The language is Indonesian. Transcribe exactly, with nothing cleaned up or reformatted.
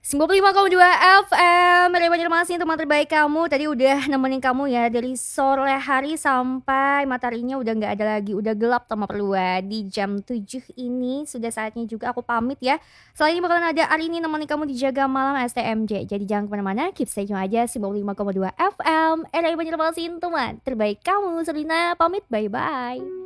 sembilan puluh lima koma dua F M, dari Banjarmasin, teman terbaik kamu. Tadi udah nemenin kamu ya dari sore hari sampai mataharinya udah nggak ada lagi, udah gelap Tama Perlua. Di jam tujuh ini sudah saatnya juga aku pamit ya. Setelah ini bakalan ada Arini nemenin kamu di Jaga Malam S T M J. Jadi jangan kemana-mana, keep stay tune aja sembilan puluh lima koma dua F M, dari Banjarmasin, teman terbaik kamu. Selina pamit, bye-bye.